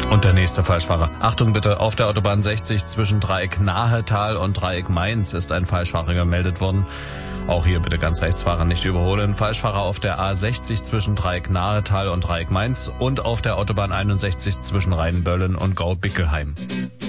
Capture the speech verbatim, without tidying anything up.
Und der nächste Falschfahrer. Achtung bitte, auf der Autobahn sechzig zwischen Dreieck Nahetal und Dreieck Mainz ist ein Falschfahrer gemeldet worden. Auch hier bitte ganz rechts fahren, nicht überholen. Falschfahrer auf der A sechzig zwischen Dreieck Nahetal und Dreieck Mainz und auf der Autobahn einundsechzig zwischen Rheinböllen und Gau-Bickelheim.